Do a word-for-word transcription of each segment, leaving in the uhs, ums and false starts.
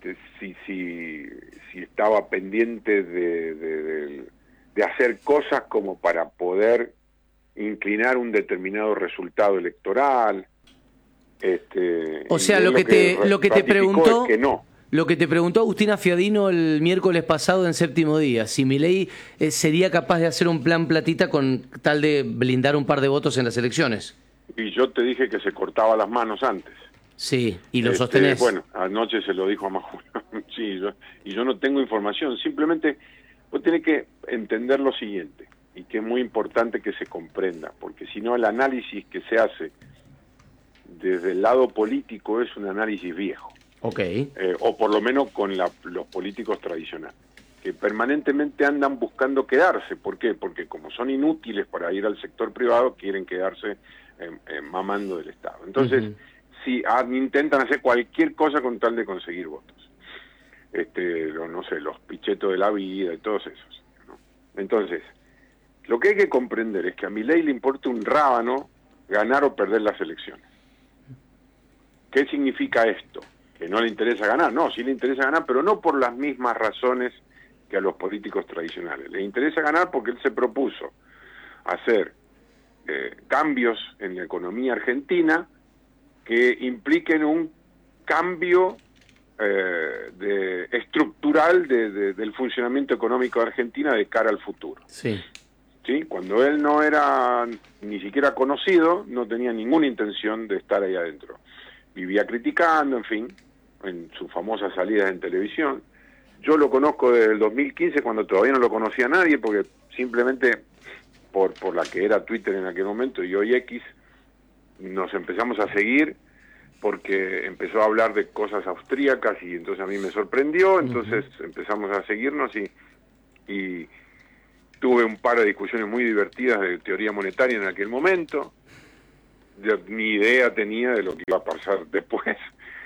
este, si, si, si estaba pendiente de, de, de, de hacer cosas como para poder inclinar un determinado resultado electoral. Este, o sea, lo que, que te lo que te preguntó es que no. Lo que te preguntó Agustina Fiadino el miércoles pasado en Séptimo Día, si Milei eh, sería capaz de hacer un plan platita con tal de blindar un par de votos en las elecciones. Y yo te dije que se cortaba las manos antes. Sí, y lo este, sostenés. Bueno, anoche se lo dijo a Majul. Sí, yo, y yo no tengo información. Simplemente vos tenés que entender lo siguiente, y que es muy importante que se comprenda, porque si no el análisis que se hace desde el lado político es un análisis viejo. Okay. Eh, o por lo menos con la, los políticos tradicionales, que permanentemente andan buscando quedarse. ¿Por qué? Porque como son inútiles para ir al sector privado, quieren quedarse eh, eh, mamando del Estado. Entonces, uh-huh. si ah, intentan hacer cualquier cosa con tal de conseguir votos. Este, lo, no sé, los pichetos de la vida y todos esos, ¿no? Entonces, lo que hay que comprender es que a Milei le importa un rábano ganar o perder las elecciones. ¿Qué significa esto? Que no le interesa ganar. No, sí le interesa ganar, pero no por las mismas razones que a los políticos tradicionales. Le interesa ganar porque él se propuso hacer eh, cambios en la economía argentina que impliquen un cambio eh, de, estructural de, de, del funcionamiento económico de Argentina de cara al futuro. Sí. ¿Sí? Cuando él no era ni siquiera conocido, no tenía ninguna intención de estar ahí adentro. Vivía criticando, en fin, en sus famosas salidas en televisión. Yo lo conozco desde el dos mil quince, cuando todavía no lo conocía nadie, porque simplemente por, por la que era Twitter en aquel momento y hoy X, nos empezamos a seguir porque empezó a hablar de cosas austríacas y entonces a mí me sorprendió, entonces uh-huh. empezamos a seguirnos y, y tuve un par de discusiones muy divertidas de teoría monetaria en aquel momento. Yo, ni idea tenía de lo que iba a pasar después,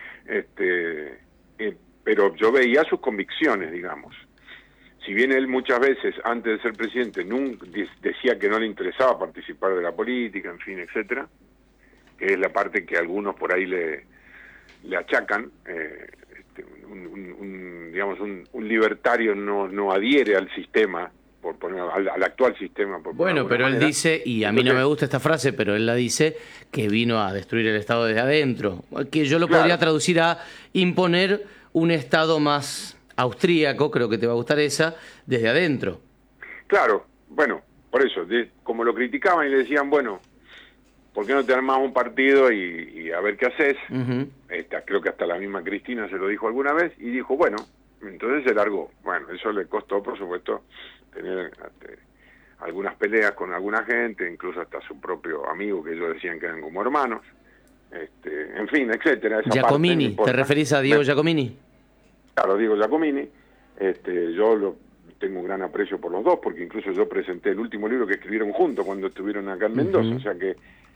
este, eh, pero yo veía sus convicciones, digamos. Si bien él muchas veces, antes de ser presidente, nunca decía que no le interesaba participar de la política, en fin, etcétera, que es la parte que algunos por ahí le, le achacan, eh, este, un, un, un, digamos, un, un libertario no, no adhiere al sistema, por poner al, al actual sistema. Por bueno, pero él manera. dice, y a Entonces, mí no me gusta esta frase, pero él la dice, que vino a destruir el Estado desde adentro, que yo lo claro. podría traducir a imponer un Estado más austríaco, creo que te va a gustar esa, desde adentro. Claro, bueno, por eso, de, como lo criticaban y le decían, bueno, ¿por qué no te armás un partido y, y a ver qué haces? Uh-huh. Esta, creo que hasta la misma Cristina se lo dijo alguna vez, y dijo, bueno, entonces se largó. Bueno, eso le costó, por supuesto, tener este, algunas peleas con alguna gente, incluso hasta su propio amigo, que ellos decían que eran como hermanos, este, en fin, etcétera. Esa Giacomini, parte, ¿te referís a Diego Me... Giacomini? Claro, Diego Giacomini. Este, yo lo, tengo un gran aprecio por los dos, porque incluso yo presenté el último libro que escribieron juntos cuando estuvieron acá en Mendoza, uh-huh. o sea que,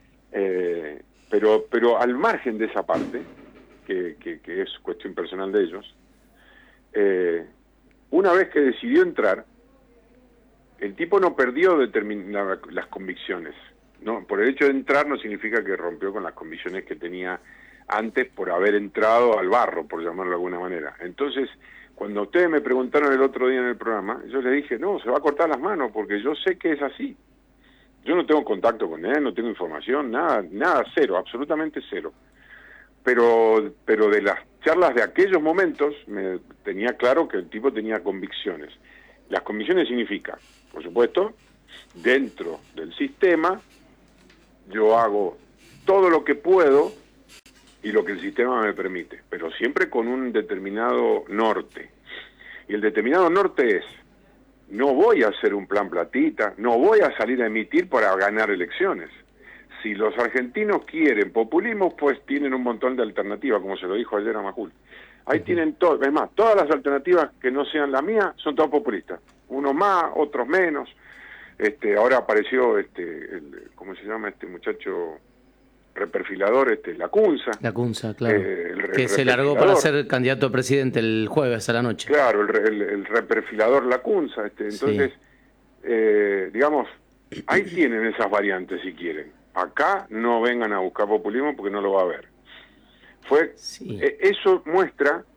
eh, pero, pero al margen de esa parte, que, que, que es cuestión personal de ellos, eh, una vez que decidió entrar, el tipo no perdió determin- la, las convicciones. No, por el hecho de entrar no significa que rompió con las convicciones que tenía antes por haber entrado al barro, por llamarlo de alguna manera. Entonces, cuando ustedes me preguntaron el otro día en el programa, yo les dije, no, se va a cortar las manos, porque yo sé que es así. Yo no tengo contacto con él, no tengo información, nada, nada, cero, absolutamente cero. Pero, pero de las charlas de aquellos momentos, me tenía claro que el tipo tenía convicciones. Las convicciones significan, por supuesto, dentro del sistema, yo hago todo lo que puedo y lo que el sistema me permite, pero siempre con un determinado norte. Y el determinado norte es, no voy a hacer un plan platita, no voy a salir a emitir para ganar elecciones. Si los argentinos quieren populismo, pues tienen un montón de alternativas, como se lo dijo ayer a Majul. Ahí uh-huh. tienen todo, es más, todas las alternativas que no sean la mía son todas populistas. Unos más, otros menos. Este, ahora apareció, este, el, ¿cómo se llama este muchacho reperfilador? Este, Lacunza. Lacunza, claro. Eh, el, que el se largó para ser candidato a presidente el jueves a la noche. Claro, el, el, el reperfilador Lacunza. Este, entonces, sí. eh, digamos, ahí tienen esas variantes si quieren. Acá no vengan a buscar populismo porque no lo va a haber. Fue, sí. eh, eso muestra